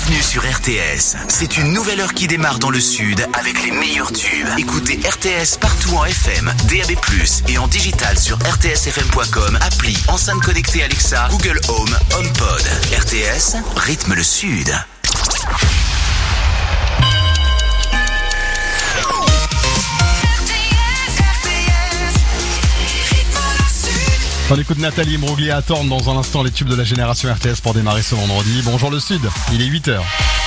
Bienvenue sur RTS. C'est une nouvelle heure qui démarre dans le sud avec les meilleurs tubes. Écoutez RTS partout en FM, DAB+, et en digital sur rtsfm.com, appli, enceinte connectée Alexa, Google Home, HomePod. RTS, rythme le sud. On écoute Nathalie Imbruglia à Thorne dans un instant, les tubes de la génération RTS pour démarrer ce vendredi. Bonjour le Sud, il est 8h.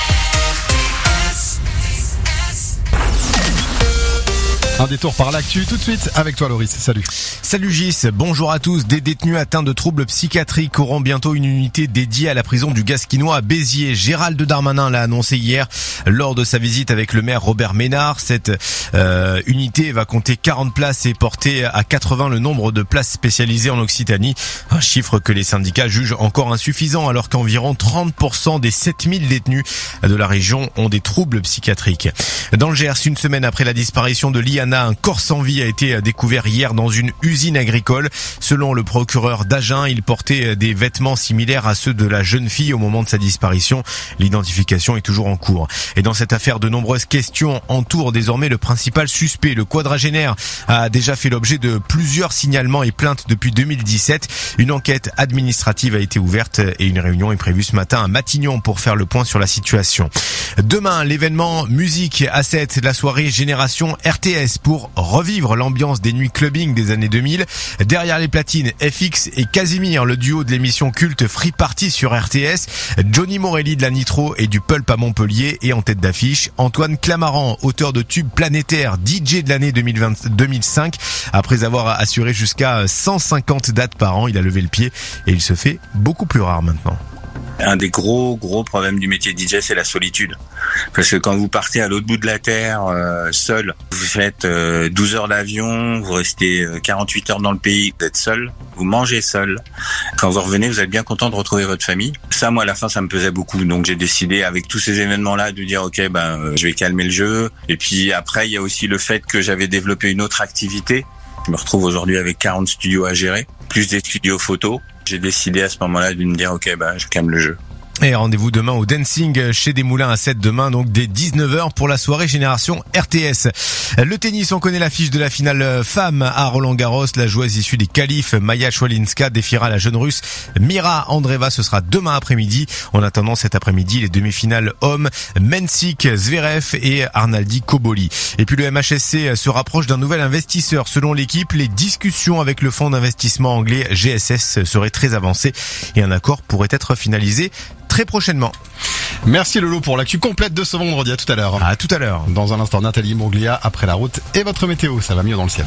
Un détour par l'actu tout de suite avec toi Loris, salut. Salut Gis, bonjour à tous. Des détenus atteints de troubles psychiatriques auront bientôt une unité dédiée à la prison du Gasquinois à Béziers. Gérald Darmanin l'a annoncé hier lors de sa visite avec le maire Robert Ménard. Cette unité va compter 40 places et porter à 80 le nombre de places spécialisées en Occitanie. Un chiffre que les syndicats jugent encore insuffisant alors qu'environ 30% des 7000 détenus de la région ont des troubles psychiatriques. Dans le Gers, une semaine après la disparition de Liana, un corps sans vie a été découvert hier dans une usine agricole. Selon le procureur d'Agen, il portait des vêtements similaires à ceux de la jeune fille au moment de sa disparition. L'identification est toujours en cours. Et dans cette affaire, de nombreuses questions entourent désormais le principal suspect. Le quadragénaire a déjà fait l'objet de plusieurs signalements et plaintes depuis 2017. Une enquête administrative a été ouverte et une réunion est prévue ce matin à Matignon pour faire le point sur la situation. Demain, l'événement musique à 7, la soirée Génération RTS pour revivre l'ambiance des nuits clubbing des années 2000. Derrière les platines, FX et Casimir, le duo de l'émission culte Free Party sur RTS. Johnny Morelli de la Nitro et du Pulp à Montpellier. Et en tête d'affiche, Antoine Clamaran, auteur de tubes planétaires, DJ de l'année 2005. Après avoir assuré jusqu'à 150 dates par an, il a levé le pied et il se fait beaucoup plus rare maintenant. Un des gros problèmes du métier de DJ, c'est la solitude. Parce que quand vous partez à l'autre bout de la terre, seul, vous faites 12 heures d'avion, vous restez 48 heures dans le pays, vous êtes seul, vous mangez seul. Quand vous revenez, vous êtes bien content de retrouver votre famille. Ça, moi, à la fin, ça me pesait beaucoup. Donc, j'ai décidé, avec tous ces événements-là, de dire, OK, je vais calmer le jeu. Et puis après, il y a aussi le fait que j'avais développé une autre activité. Je me retrouve aujourd'hui avec 40 studios à gérer, plus des studios photos. J'ai décidé à ce moment-là de me dire, OK, je calme le jeu. Et rendez-vous demain au Dancing chez Desmoulins à 7 demain, donc dès 19h pour la soirée Génération RTS. Le tennis, on connaît l'affiche de la finale femme à Roland-Garros. La joueuse issue des qualifs, Maya Shwalinska, défiera la jeune russe Mira Andreeva. Ce sera demain après-midi. En attendant cet après-midi, les demi-finales hommes, Mensik, Zverev et Arnaldi Koboli. Et puis le MHSC se rapproche d'un nouvel investisseur. Selon l'équipe, les discussions avec le fonds d'investissement anglais GSS seraient très avancées et un accord pourrait être finalisé très prochainement. Merci Lolo pour l'actu complète de ce vendredi. À tout à l'heure. À tout à l'heure. Dans un instant, Nathalie Imbruglia après la route et votre météo. Ça va mieux dans le ciel.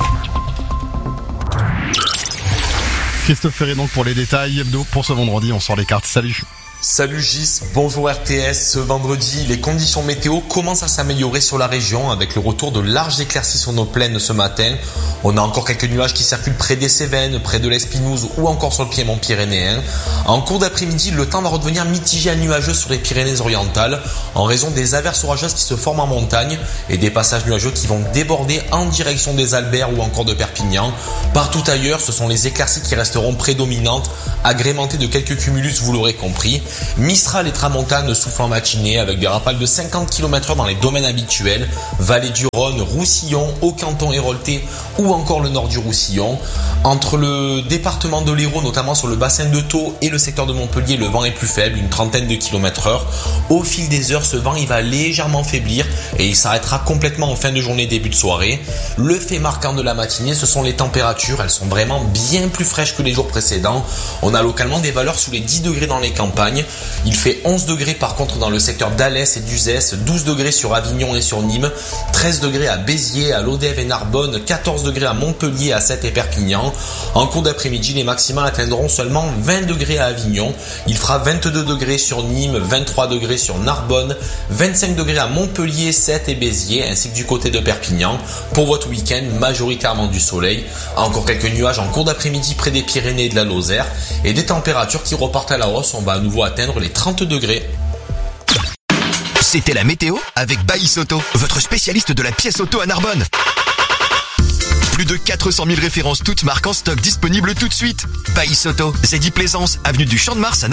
Christophe Ferré donc pour les détails hebdo pour ce vendredi. On sort les cartes. Salut. Salut Gis, bonjour RTS. Ce vendredi, les conditions météo commencent à s'améliorer sur la région avec le retour de larges éclaircies sur nos plaines ce matin. On a encore quelques nuages qui circulent près des Cévennes, près de l'Espinouse ou encore sur le piémont pyrénéen. En cours d'après-midi, le temps va redevenir mitigé à nuageux sur les Pyrénées-Orientales en raison des averses orageuses qui se forment en montagne et des passages nuageux qui vont déborder en direction des Alberts ou encore de Perpignan. Partout ailleurs, ce sont les éclaircies qui resteront prédominantes, agrémentées de quelques cumulus, vous l'aurez compris. Mistral et tramontane soufflent en matinée avec des rafales de 50 km/h dans les domaines habituels, vallée du Rhône, Roussillon, Haut-Canton Héroltais ou encore le nord du Roussillon. Entre le département de l'Hérault, notamment sur le bassin de Thau et le secteur de Montpellier, le vent est plus faible, une trentaine de km/h. Au fil des heures, ce vent il va légèrement faiblir et il s'arrêtera complètement en fin de journée, début de soirée. Le fait marquant de la matinée, ce sont les températures. Elles sont vraiment bien plus fraîches que les jours précédents. On a localement des valeurs sous les 10 degrés dans les campagnes. Il fait 11 degrés par contre dans le secteur d'Alès et d'Uzès, 12 degrés sur Avignon et sur Nîmes, 13 degrés à Béziers, à Lodève et Narbonne, 14 degrés à Montpellier, à Sète et Perpignan. En cours d'après-midi, les maximales atteindront seulement 20 degrés à Avignon. Il fera 22 degrés sur Nîmes, 23 degrés sur Narbonne, 25 degrés à Montpellier, Sète et Béziers, ainsi que du côté de Perpignan. Pour votre week-end, majoritairement du soleil. Encore quelques nuages en cours d'après-midi près des Pyrénées et de la Lozère. Et des températures qui repartent à la hausse. On va à nouveau atteindre les 30 degrés. C'était la météo avec Baïs Auto, votre spécialiste de la pièce auto à Narbonne. Plus de 400 000 références toutes marques en stock disponibles tout de suite. Baïs Auto, Zeddy Plaisance, avenue du Champ de Mars à Narbonne.